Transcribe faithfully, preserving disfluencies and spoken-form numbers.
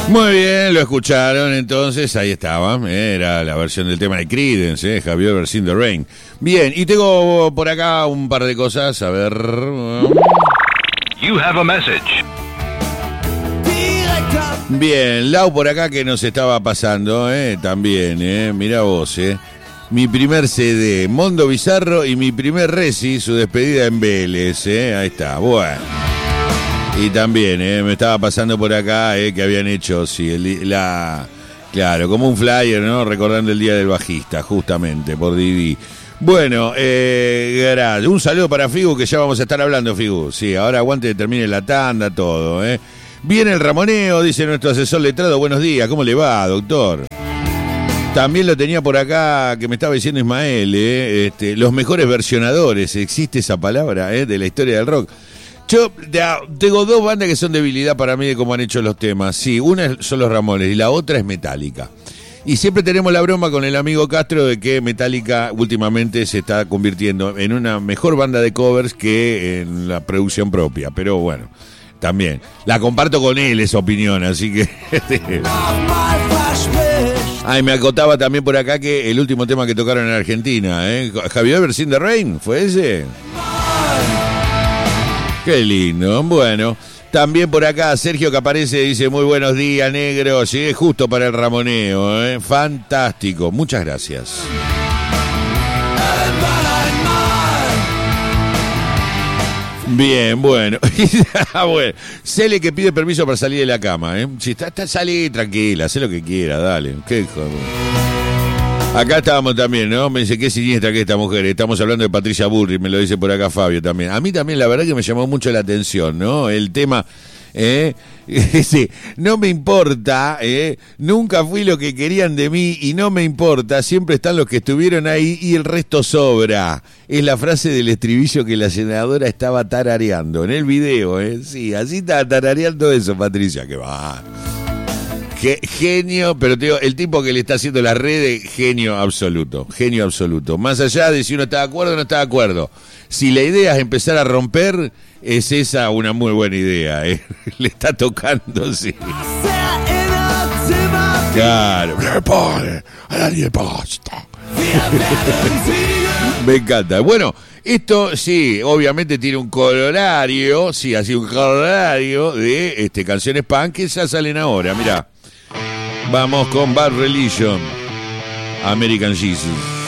Muy bien, lo escucharon entonces, ahí estaba, era la versión del tema de Creedence, eh, Have You Ever Seen the Rain. Bien, y tengo por acá un par de cosas, a ver... You have a message. Bien, Lau por acá que nos estaba pasando, eh, también, eh, mira vos, eh. Mi primer C D, Mondo Bizarro, y mi primer Resi, su despedida en Vélez, eh, ahí está, bueno. Y también, eh, me estaba pasando por acá, eh, que habían hecho, sí, el, la, claro, como un flyer, ¿no? Recordando el Día del Bajista, justamente, por D V D. Bueno, eh, un saludo para Figu, que ya vamos a estar hablando, Figu. Sí, ahora aguante que termine la tanda, todo, eh. Viene el ramoneo, dice nuestro asesor letrado. Buenos días, ¿cómo le va, doctor? También lo tenía por acá, que me estaba diciendo Ismael, eh, este, los mejores versionadores, existe esa palabra, eh, de la historia del rock. Yo tengo dos bandas que son debilidad para mí de cómo han hecho los temas. Sí, una son los Ramones y la otra es Metallica. Y siempre tenemos la broma con el amigo Castro de que Metallica últimamente se está convirtiendo en una mejor banda de covers que en la producción propia. Pero bueno, también la comparto con él esa opinión, así que... Ay, me acotaba también por acá que el último tema que tocaron en Argentina, ¿eh? Have You Ever Seen the Rain? ¿Fue ese? Qué lindo. Bueno, también por acá Sergio que aparece dice muy buenos días, negro. Llegué justo para el ramoneo, ¿eh? Fantástico. Muchas gracias. Bien, bueno. Bueno, Cele que pide permiso para salir de la cama, ¿eh? Si está, está salí tranquila, sé lo que quiera, dale. ¿Qué joder? Acá estábamos también, ¿no? Me dice, qué siniestra que esta mujer. Estamos hablando de Patricia Bullrich, me lo dice por acá Fabio también. A mí también, la verdad que me llamó mucho la atención, ¿no? El tema, ¿eh? Sí, no me importa, ¿eh? Nunca fui lo que querían de mí y no me importa. Siempre están los que estuvieron ahí y el resto sobra. Es la frase del estribillo que la senadora estaba tarareando en el video, ¿eh? Sí, así estaba tarareando eso, Patricia, que va... Genio, pero te digo, el tipo que le está haciendo las redes, genio absoluto, genio absoluto. Más allá de si uno está de acuerdo o no está de acuerdo. Si la idea es empezar a romper, es esa una muy buena idea, ¿eh? Le está tocando, sí. Claro. Me encanta. Bueno, esto sí, obviamente tiene un colorario, sí, así un colorario de este, canciones punk que ya salen ahora, mirá. Vamos con Bad Religion, American Jesus.